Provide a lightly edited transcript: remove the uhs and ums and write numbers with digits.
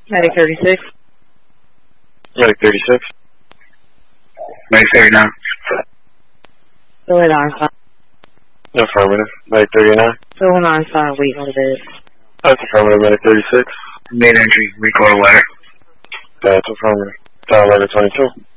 Medic 36. Medic 36. Medic 39. Go ahead, Einstein. Affirmative. Medic 39. Go ahead, Einstein, waiting on the bed. That's affirmative. Medic 36. Mid-entry, recall a letter. That's affirmative. Dial letter 22.